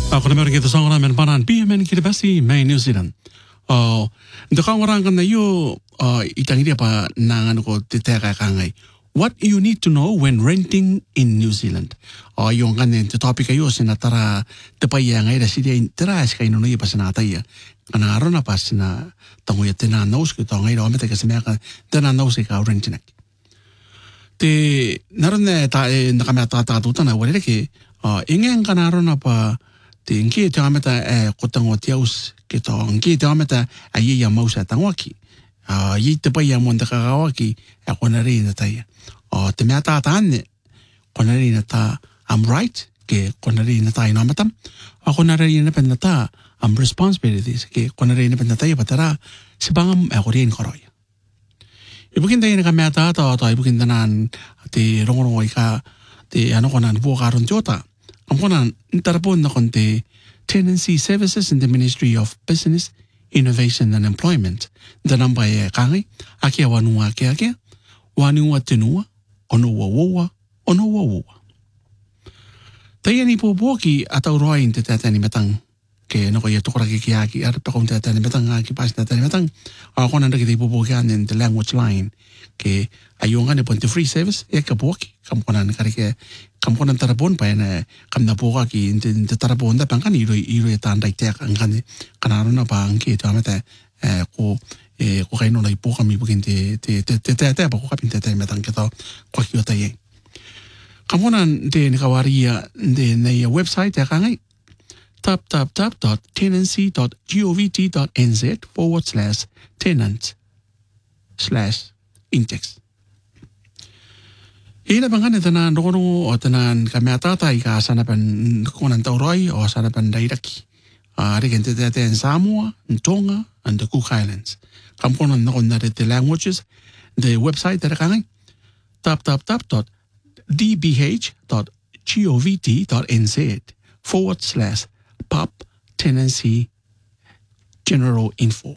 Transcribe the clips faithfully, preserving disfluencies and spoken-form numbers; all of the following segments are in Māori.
Ako na meron kita sa ngayon panan P M N Kiribati may New Zealand. Oh, ito kang orang kan na yo itang dia pa nang ano ko titeka kangay. What you need to know when renting in New Zealand. Oh, yung kan the topic ayo sinatara tepaya ngay da sidia interas kay no pa sinataya. Kanaro na pas na tanguya tinanaus ko tangay do amete kasi meka tinanaus ka renting. Te naron na ta nakamata tatutan na wala ke ingeng kanaro na pa Inki te ameta e kotango tiaus kito inki te ameta ayi ya mausa tangwaki a yi te pa ya monda kawaki e konari na tai o te meta taane konari na ta I'm right ke konari na tai no matam a konari na penata I'm responsibilities ke konari na penata ya patara sibangam e korin koroya ibukin tayo na kameta ta ta ibukin tanan te rongorong ka te ano konan buo karon jota Ang konan, tarapon na konti, Tenancy Services in the Ministry of Business, Innovation and Employment. Danang ba e kangay, akia wanua akia akia, wanua tenua, ono wawowa, ono wawowa. Tayo ni po boki at auroin te tatani matang, ke no kaya tukura kikiaki, at pa kong tatani matang, aki pas tatani matang, ako nang nakita po boki in the language line, ke ayong nga po free service, e ka boki, kam konan karike, kam konan tarapon pa na kam na po ka ki inte tarapon da pang kan iro iro tan dai tek ang kan kanaro na pa ang ki to amata eh ko eh ko kaino na ipo kami bukin te te te te te pa ko kapin te te metang kito ko ki ota ye kam konan de ni kawaria de na website ya kangai tap tap tap dot tenancy dot govt dot nz forward slash tenant slash index Ina bangan ito na ndokono o tanan kami atatay ka sana pan kunan tauroy o sana pan dairaki. Ari kente tete en Samoa, en Tonga, and the Cook Islands. Kam konan na konan the languages, the website tere kangay tap tap tap dot dbh dot govt dot nz forward slash pub tenancy general info.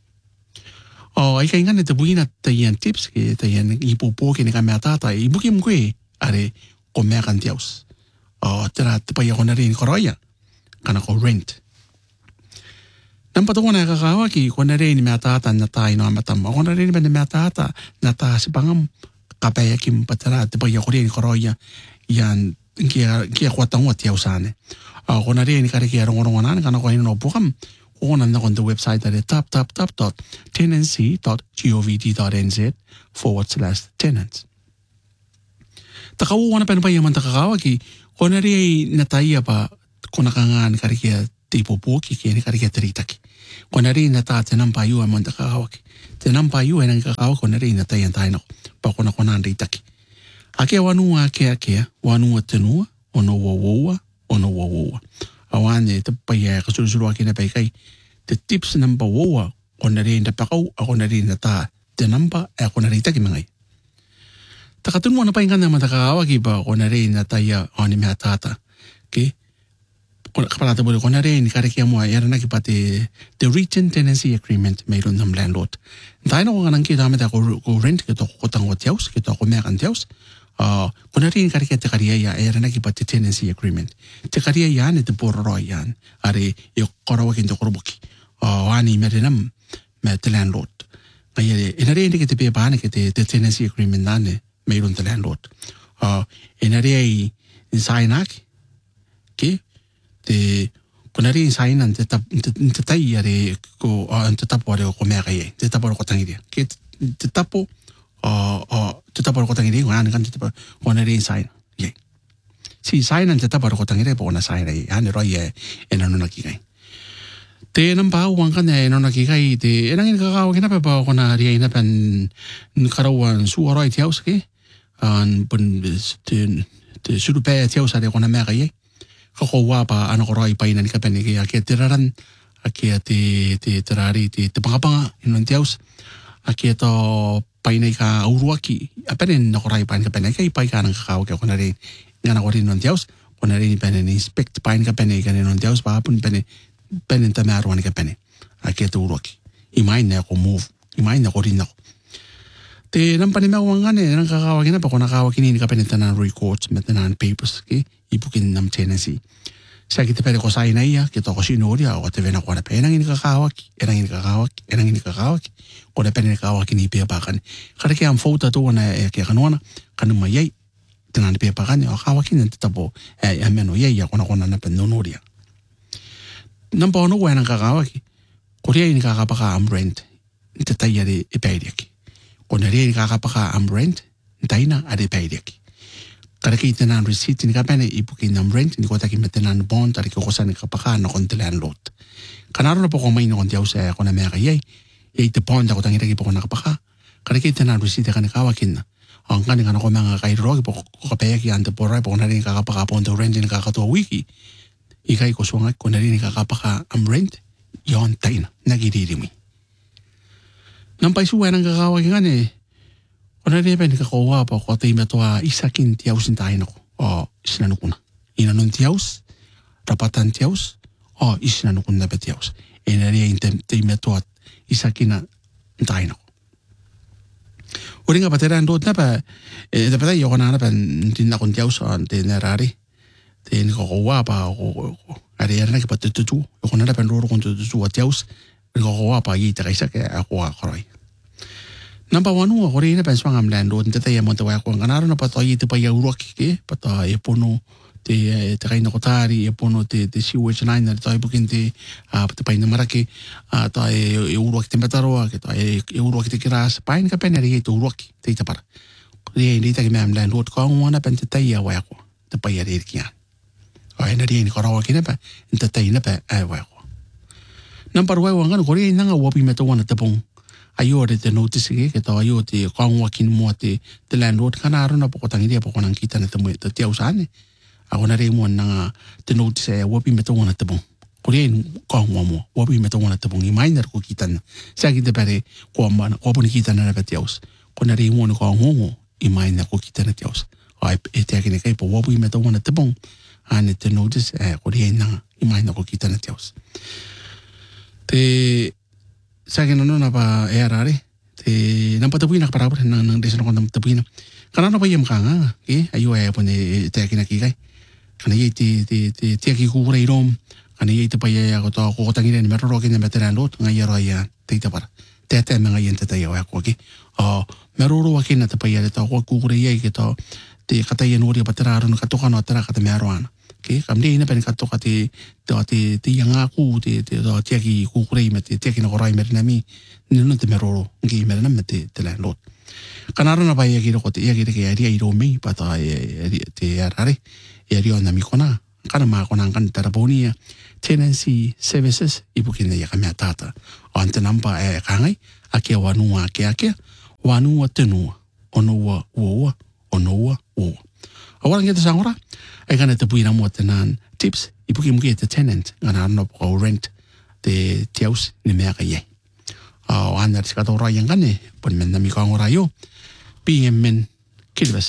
Oh, ay kaya nga nito buhin at tayan tips kaya tayan ipupo kini kami atata ibukim ko eh are kumekan tiyaws. Oh, tira tapay ako na rin koroya kana ko rent. Nampato ko na kakawa ki ko na rin may atata na tayo na matam. Ako na rin ba na may atata na ta si pangam kapaya kim patara tapay ako rin koroya yan kaya kaya kwatang wat tiyawsane. Ako na rin kaya kaya rong-rongonan kana ko hinunopukam on and on the website at tap tap tap dot tenancy dot govt dot nz forward slash tenants. Takawo na pa na pa yaman takakawaki kung na rin nataya pa kung nakangaan karikia tipupuki kaya ni karikia taritaki. Kung na rin natate ng payo amon takakawaki. Tinang payo ay nang kakawak kung na rin natayan tayo na pa kung nakunan ritaki. Akia wanua akia akia wanua tenua ono wawowa ono wawowa. Awan eh tapaya kasulsulu akin na pa kay the tips ng bawowa kung na rin napakaw ako na rin nata tinamba ako na rin taki mangay. Takatun mo na pa yung naman nakakawag iba kung na rin nataya o ni matata. Okay? Kung kapalata mo kung na rin karikya mo ay na kipati the written tenancy agreement mayroon ng landlord. Tayo na kung anang kita namin ako rent kito kutang watyaws kito ako mekan tiyaws. Uh, kung na rin karikya te kariya ya ay na kipati tenancy agreement. Te kariya yan ito puro yan. Ari yung korawagin to kurubuki. Uh, wani meron may te landlord. Ngayon, inari hindi kita piyapahan kita te tenancy agreement na ne mayroon te landlord. Uh, inari ay insainak. Okay? Te kung na rin insainan te tayo ari ko te tapo ari ko mea kaya. Te tapo ko tangi dia. Okay? Te tapo Uh, uh, tetap ko tangi kung ano kan tetap kung ano rin sign. Yeah. Si sign ang tetap ko tangi po na sign ay ano roy eh ano nakikay. Te nang pa uwang kan eh ano nakikay te enang kakawag na pa ba ko na riay na pan karawan suwaroy tiyaws ke an pun te te surupe tiyaws ade ko na meka ye. Kakuwa pa ano ko roy pa inan ka pani kaya kaya tiraran kaya te te terari te te pangapanga inon tiyaws kaya to painay ka uruaki apenin nakuray pain ka panay kay pay ka nang kakawag ako na rin nga na ko rin ng Diyos kung na rin panin inspect pain ka panay ka rin ng Diyos paapun panin panin tamaruan ka panay kaya to uruaki imayin na ako move imayin na ko rin ako te nang panimaw nga nang kakawagin na pa kung nakawagin ka panay tanan records matanan papers okay ibukin ng tenancy Sa kita pere ko sa ina ia, kita ko sinuria, o te vena kona pe, enang ini kakawaki, enang ini kakawaki, enang ini kakawaki, kona pene kakawaki ni pia pakan. Kare ke am fouta tu wana e ke kanuana, kanu mai ei, tena ni pia pakan, o kakawaki ni titapo, e ameno ei, ya kona kona na pe nunuria. Nampa ono kwa enang kakawaki, korea ini kakapaka am rent, nita taia de e peiriaki. Kona rea ini kakapaka am rent, ntaina ade peiriaki. Kare ki tenan receipt ni ka pene ipuki nam rent ni kota ki metenan bond ari ko kosa ni ka paka no kon te landlord. Kanaro na po ko mai no kon tiau sa ko na mega yei. Yei te bond ko tangira ki po ko na ka paka. Kare ki tenan receipt ka ni ka wakin. Ang kani kana ko manga kai ro ki po ko pe ki ante po rai po na ni ka ka paka bond rent ni ka ka to wiki. I kai ko songa ko na ni ka ka paka am rent yon taina na giriri mi. Nampai su wana ka ka wakin ne. Ona rea pene ka koua pa ko te ima toa isakin tiaus in taina ko. O isinanukuna. Ina non tiaus, rapatan tiaus, o isinanukuna pe tiaus. Ina rea in te ima toa isakina in taina ko. Uringa pa tera andot na pa, e te pata i okona na pa ntina kon tiaus o te nerari. Te ni ka koua pa o are ana ki pa tututu. Okona na pa nroro kon tututu a tiaus. Ni ka koua pa i te kaisake a koua koroi. Nampa wanu a kore ina penswang am landlord nte te ia monte wai ko nganaro na pato i te pa ia uroki ke pato e pono te te kaina kotari e pono te te sewage line na te bukin te a te paina marake a ta e uroki te metaroa ke ta e uroki te kiras pain ka peneri e te uroki te te para re ni te ke am landlord ko ngona pen te ia wai ko te pa ia re kia o ina re ni ko rawa ki ne pa nte te ina pa ai wai ko nampa wai wanga ko re nanga wopi meto wana te pong ayo re te notice ke ke to ayo te kongwa kin mo te te landlord kana aro na poko tangiria poko nang kita na te mo te te usane a ona re mo na te notice e wopi me to ona te bon ko re kongwa mo wopi me to ona te bon i miner ko kita na sa ki te pare ko ma ko poni kita na pe te us ko na re mo no kongwa i miner ko kita na te us ai e te akine kai po wopi me to ona te bon ane te notice e ko re na i miner ko kita na te us te sa que no no na pa e arare te na pa tapuina para para nang nang desno kon tapuina kana no pa yem kanga ke ayo e pone te akina ki kai kana ye te te te te ki ku rei rom kana ye te pa ye ko to ko tangi ni merro ke ne metera lot nga ye ro ya te te para te te nga ye te te ya ko ki o merro ro ke na te pa ye te ko ku rei ye ke to te kata ye no ri pa tera ro ka to kana tera ka te merro ana ke kam ni na pen ka to ka te te te yanga ku te te te ki ku rei me te te ki no rai me na mi ni no te merro ngi me na me te te la lot kanaro na pa ye ki ro te ye ki ke ya ri ro mi pa ta te arare e ri ona mi kona kana ma kona kan teraponia tenancy services ibukin ya kamia tata ante nampa e kangai ake wanu ake ake wanu tenu ono wa wo ono wa wo awara ngeta sangora ai kana te puina mo tenan tips ibuki muki te tenant ngana no ko rent te tiaus ni mea ka ye o ana ska to ra yangane pon men na mi ka ngora yo pm men kilbas